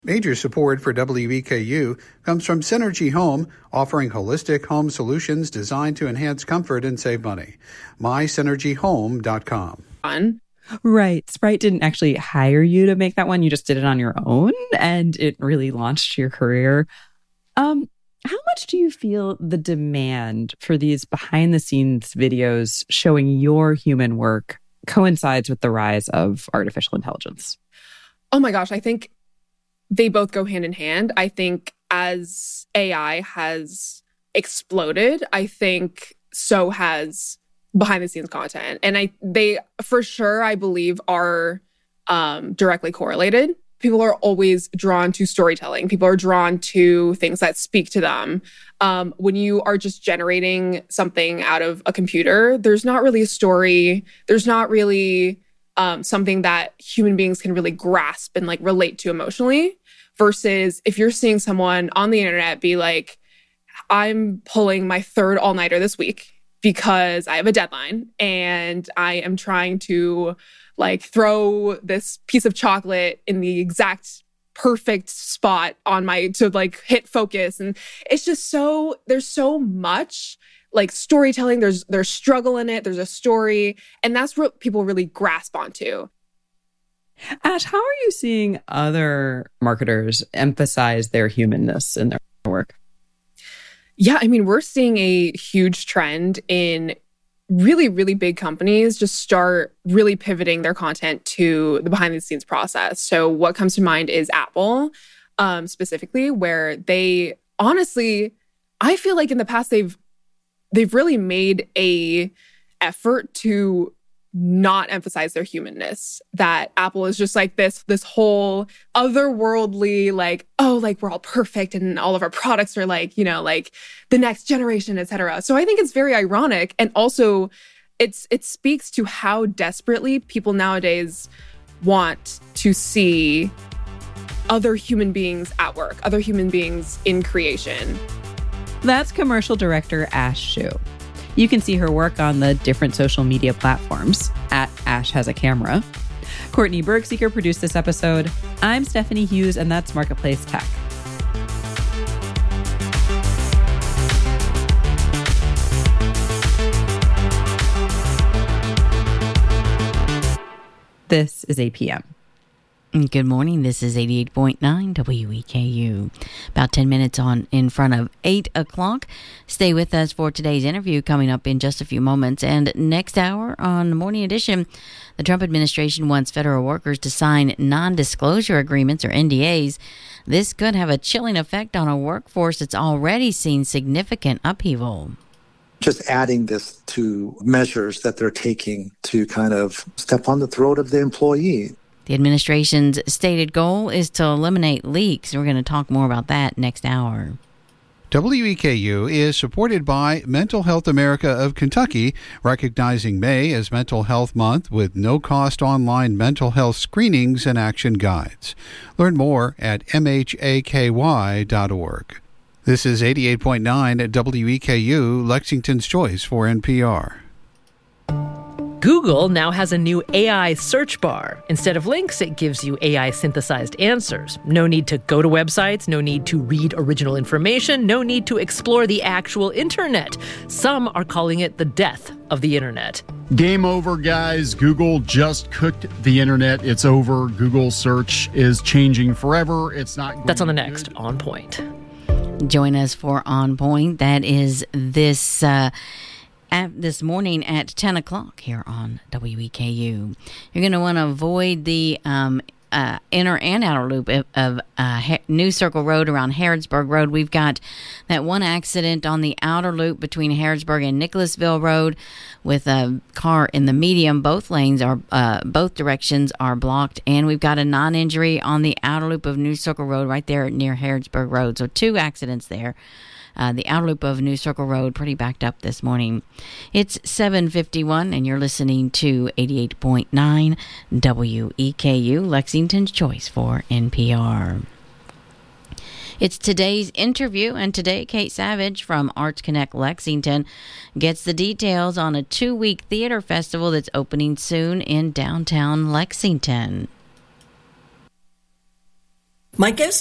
Major support for WEKU comes from Synergy Home, offering holistic home solutions designed to enhance comfort and save money. MySynergyHome.com. Right. Sprite didn't actually hire you to make that one. You just did it on your own, and it really launched your career. How much do you feel the demand for these behind-the-scenes videos showing your human work coincides with the rise of artificial intelligence? Oh my gosh, I think they both go hand in hand. I think as AI has exploded, I think so has behind the scenes content. And they for sure, I believe, are directly correlated. People are always drawn to storytelling. People are drawn to things that speak to them. When you are just generating something out of a computer, there's not really a story. There's not really something that human beings can really grasp and relate to emotionally. Versus if you're seeing someone on the internet be like, I'm pulling my third all-nighter this week because I have a deadline and I am trying to throw this piece of chocolate in the exact perfect spot on to hit focus. And it's just there's so much storytelling. There's struggle in it. There's a story. And that's what people really grasp onto. Ash, how are you seeing other marketers emphasize their humanness in their work? Yeah, I mean, we're seeing a huge trend in really, really big companies just start really pivoting their content to the behind the scenes process. So what comes to mind is Apple, specifically, where they honestly, I feel like in the past they've really made a effort to not emphasize their humanness. That Apple is just this whole otherworldly, we're all perfect and all of our products are the next generation, etc. So I think it's very ironic, and also it speaks to how desperately people nowadays want to see other human beings at work, other human beings in creation. That's commercial director Ash Shu. You can see her work on the different social media platforms at Ash Has a Camera. Courtney Bergseeker produced this episode. I'm Stephanie Hughes, and that's Marketplace Tech. This is APM. Good morning. This is 88.9 WEKU. About 10 minutes in front of 8 o'clock. Stay with us for today's interview coming up in just a few moments. And next hour on the Morning Edition, the Trump administration wants federal workers to sign non-disclosure agreements, or NDAs. This could have a chilling effect on a workforce that's already seen significant upheaval. Just adding this to measures that they're taking to kind of step on the throat of the employee. The administration's stated goal is to eliminate leaks. We're going to talk more about that next hour. WEKU is supported by Mental Health America of Kentucky, recognizing May as Mental Health Month with no-cost online mental health screenings and action guides. Learn more at mhaky.org. This is 88.9 at WEKU, Lexington's Choice for NPR. Google now has a new AI search bar. Instead of links, it gives you AI-synthesized answers. No need to go to websites, no need to read original information, no need to explore the actual internet. Some are calling it the death of the internet. Game over, guys. Google just cooked the internet. It's over. Google search is changing forever. It's not. That's on the next On Point. Join us for On Point. That is this morning at 10 o'clock here on WEKU. You're going to want to avoid the inner and outer loop of New Circle Road around Harrodsburg Road. We've got that one accident on the outer loop between Harrodsburg and Nicholasville Road with a car in the medium. Both lanes are, both directions are blocked. And we've got a non-injury on the outer loop of New Circle Road right there near Harrodsburg Road. So 2 accidents there. The outer loop of New Circle Road, pretty backed up this morning. It's 7:51, and you're listening to 88.9 WEKU, Lexington's Choice for NPR. It's today's interview, and today Kate Savage from Arts Connect Lexington gets the details on a 2-week theater festival that's opening soon in downtown Lexington. My guest